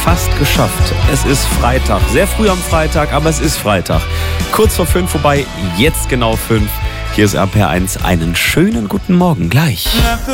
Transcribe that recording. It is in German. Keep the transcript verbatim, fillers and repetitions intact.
fast geschafft. Es ist Freitag, sehr früh am Freitag, aber es ist Freitag. Kurz vor fünf vorbei, jetzt genau fünf. Hier ist R P R eins. Einen schönen guten Morgen gleich.